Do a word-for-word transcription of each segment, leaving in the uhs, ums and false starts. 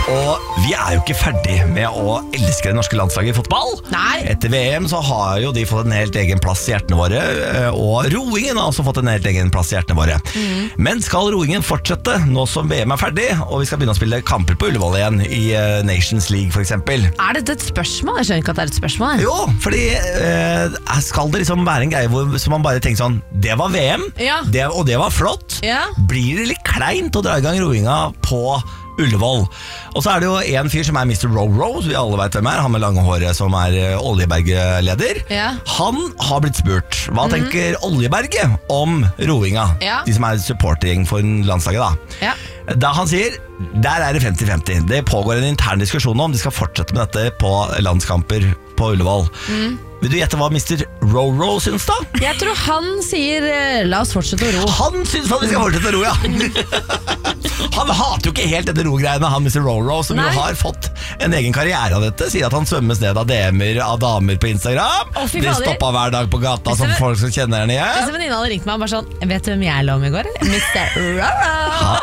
Og vi er jo ikke ferdig med å elske det norske landslaget i fotball. Nei. Etter V M så har jo de fått en helt egen plass i hjertene våre, og roingen har også fått en helt egen plass i hjertene våre. Mm. Men skal roingen fortsette nå som V M er ferdig, og vi skal begynne å spille kamper på Ullevål igjen i Nations League for eksempel? Er dette et spørsmål? Jeg skjønner ikke at det er et spørsmål. Jo, fordi eh, skal det liksom være en greie hvor som man bare tenker sånn, det var V M, ja. det, og det var flott. Ja. Blir det litt kleint å dra i gang roinga på Ullevål? Og så er det jo en fyr som er mister Row-Row, vi alle vet hvem er, han med lange håret som er Oljeberg-leder. Ja. Han har blitt spurt, hva mm-hmm. tenker Oljeberget om roinga? Ja. De som er supporting for landslaget da. Ja. Da han sier, der er det femti femti. Det pågår en intern diskusjon om de skal fortsette med dette på landskamper på Ullevål. Mm. Vil du gjette hva mister Row-Row syns da? Jeg tror han sier, la oss fortsette å ro. Han syns at vi skal fortsette å ro, ja. Han hater jo ikke helt dette ro-greiene, han mister Row-Row, som Nei. jo har fått en egen karriere av dette. Sier at han svømmes ned av D M-er av damer på Instagram. Å, de stopper hver dag på gata som folk som kjenner henne igjen. Hvis en venninne hadde ringt meg og bare sånn, vet du hvem jeg la om i går? mister Row-Row.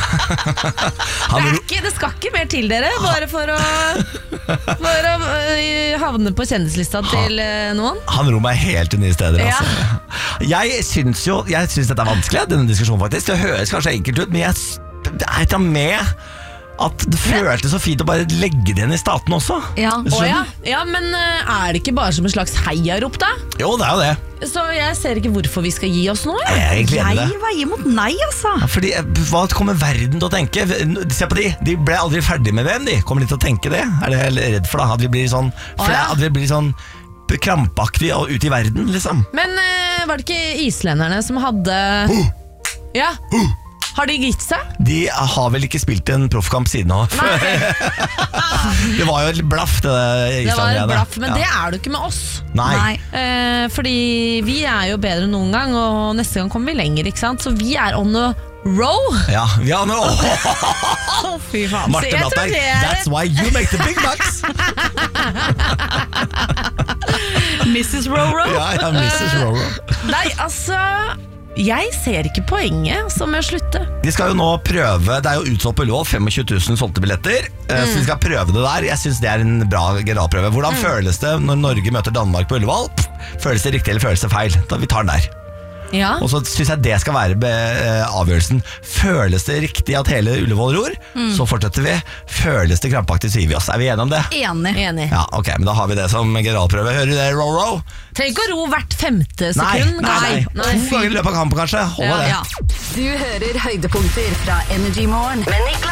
Det, det skal ikke mer til dere, bare for å, for å uh, havne på kjendislista til uh, noen. Han ror meg helt til nye steder, ja. altså. Jeg syns jo, jeg syns dette er vanskelig, denne diskusjonen faktisk. Det høres kanskje enkelt ut, men jeg det er ikke med at det føltes så fint å bare legge det igjen i staten også. Ja, oh, ja. ja men uh, er det ikke bare som en slags heiarop da? Jo, det er jo det. Så jeg ser ikke hvorfor vi skal gi oss nå. Ja. Jeg, jeg veier mot nei, altså. Ja, fordi, hva kommer verden til å tenke? Se på de, de ble aldri ferdig med V M, de. Kommer de til å tenke det? Er det jeg redd for da? At vi blir sånn, oh, ja. at vi blir sånn krampaktig og ut i verden, liksom. Men uh, var det ikke islenderne som hadde uh. Ja uh. Har de gitt seg? De har vel ikke spilt en proffkamp siden nå. Det var jo et blaff det, det var et blaff, men ja. det er du ikke med oss. Nei, Nei. Eh, fordi vi er jo bedre enn noen gang, og neste gang kommer vi lenger, ikke sant? Så vi er on the row. Ja, vi er on the row. Oh, fy faen. Marte Brattberg, er... that's why you make the big bucks. missus Row-Row. Ja, ja, missus Row-Row. Nei, altså jeg ser ikke poenget altså, med å slutte. De skal jo nå prøve, det er jo utsolgt på Ullevål, tjuefem tusen solgte billetter, mm. så de skal prøve det der. Jeg synes det er en bra generalprøve. Hvordan mm. føles det når Norge møter Danmark på Ullevål? Føles det riktig eller føles det feil? Da vi tar den der. Ja. Og så synes jeg det skal være avgjørelsen. Føles det riktig at hele Ullevål ror, mm. så fortsetter vi. Føles det krampaktig, så gir vi oss. Er vi enige om det? Enig. Enig. Ja, ok, men da har vi det som generalprøve. Hører du det, Row-Row? Trenger ikke å ro hvert femte sekund. Nei, nei, nei. nei. To ganger i løpet av kampen kanskje. Hold ja. det. Ja. Du hører høydepunkter fra Energy Morgen med Niklas.